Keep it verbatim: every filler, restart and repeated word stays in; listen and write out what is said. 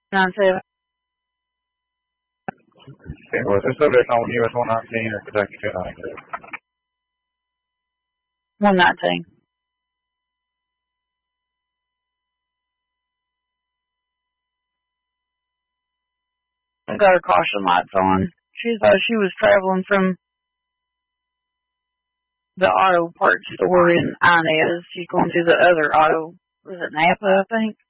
nine seven. Okay, was this subject on U S one nineteen or Kentucky two ninety-two? one nineteen. I got her caution lights on. She thought she was traveling from the auto parts store in Inez. She's going to the other auto, was it Napa, I think?